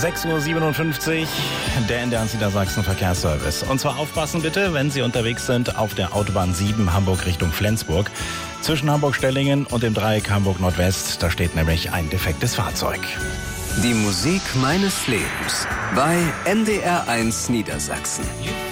6:57 Uhr, der NDR Niedersachsen Verkehrsservice. Und zwar aufpassen bitte, wenn Sie unterwegs sind auf der Autobahn 7 Hamburg Richtung Flensburg. Zwischen Hamburg-Stellingen und dem Dreieck Hamburg-Nordwest, da steht nämlich ein defektes Fahrzeug. Die Musik meines Lebens bei NDR 1 Niedersachsen.